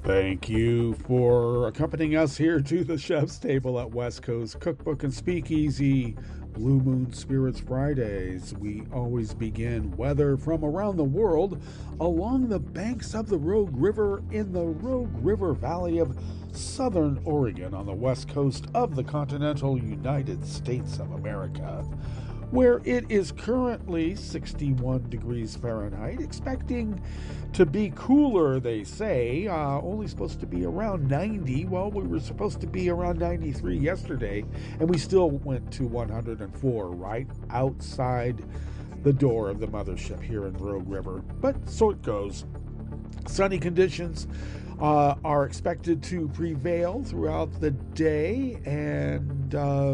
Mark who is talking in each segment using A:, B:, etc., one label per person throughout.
A: Thank you for accompanying us here to the chef's table at West Coast Cookbook and Speakeasy Blue Moon Spirits Fridays. We always begin weather from around the world along the banks of the Rogue River in the Rogue River Valley of southern Oregon on the west coast of the continental United States of America, where it is currently 61 degrees Fahrenheit, expecting to be cooler, they say, only supposed to be around 90. Well, we were supposed to be around 93 yesterday, and we still went to 104 right outside the door of the mothership here in Rogue River. But so it goes. Sunny conditions are expected to prevail throughout the day, and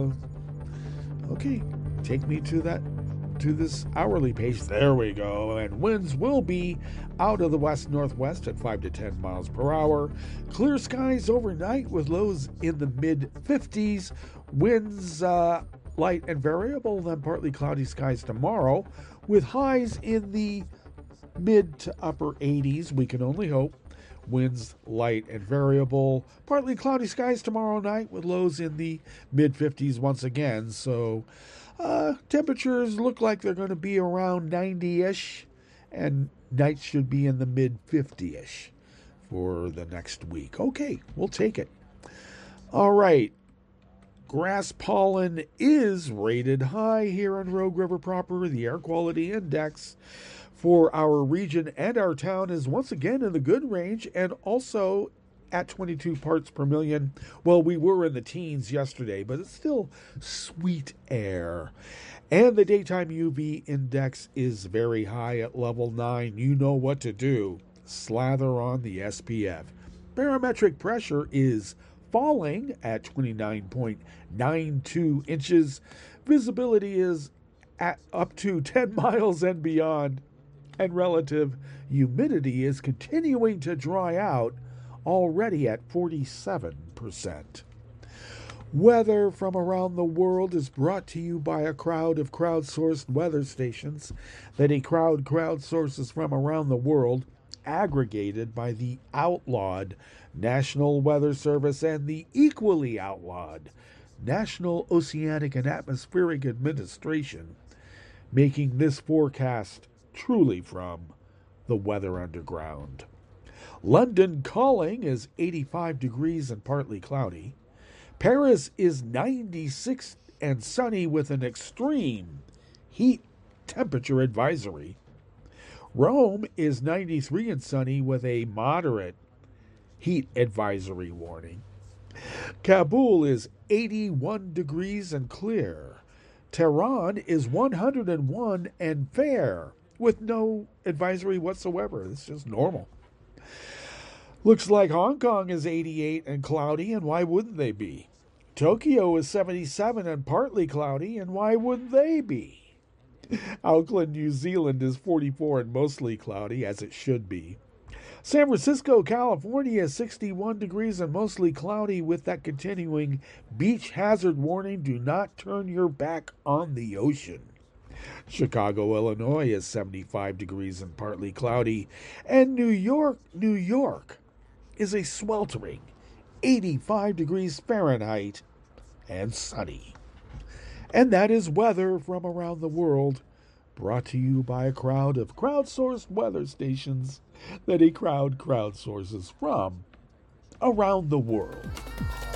A: okay, take me to this hourly pace. There we go. And winds will be out of the west-northwest at 5 to 10 miles per hour. Clear skies overnight with lows in the mid-50s. Winds light and variable, then partly cloudy skies tomorrow with highs in the mid to upper 80s. We can only hope. Winds light and variable. Partly cloudy skies tomorrow night with lows in the mid-50s once again. So temperatures look like they're going to be around 90-ish, and nights should be in the mid-50-ish for the next week. Okay, we'll take it. All right. Grass pollen is rated high here in Rogue River proper. The air quality index for our region and our town is once again in the good range and also at 22 parts per million. Well, we were in the teens yesterday, but it's still sweet air. And the daytime UV index is very high at level 9. You know what to do. Slather on the SPF. Barometric pressure is falling at 29.92 inches. Visibility is at up to 10 miles and beyond. And relative humidity is continuing to dry out, already at 47%. Weather from around the world is brought to you by a crowd of crowdsourced weather stations that a crowd crowdsources from around the world, aggregated by the outlawed National Weather Service and the equally outlawed National Oceanic and Atmospheric Administration, making this forecast truly from the Weather Underground. London calling is 85 degrees and partly cloudy. Paris is 96 and sunny with an extreme heat temperature advisory. Rome is 93 and sunny with a moderate heat advisory warning. Kabul is 81 degrees and clear. Tehran is 101 and fair with no advisory whatsoever. It's just normal. Looks like Hong Kong is 88 and cloudy, and why wouldn't they be? Tokyo is 77 and partly cloudy, and why wouldn't they be? Auckland, New Zealand is 44 and mostly cloudy, as it should be. San Francisco, California is 61 degrees and mostly cloudy with that continuing beach hazard warning. Do not turn your back on the ocean. Chicago, Illinois is 75 degrees and partly cloudy. And New York is a sweltering 85 degrees Fahrenheit and sunny. And that is weather from around the world, brought to you by a crowd of crowdsourced weather stations that a crowd crowdsources from around the world.